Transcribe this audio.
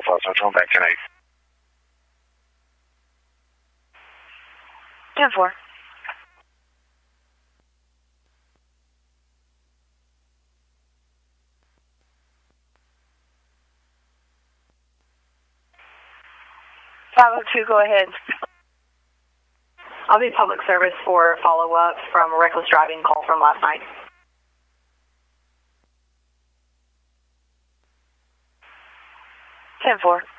Falls Hotel, back tonight. 10-4. "502, go ahead. I'll be public service for follow-up from a reckless driving call from last night. 10-4.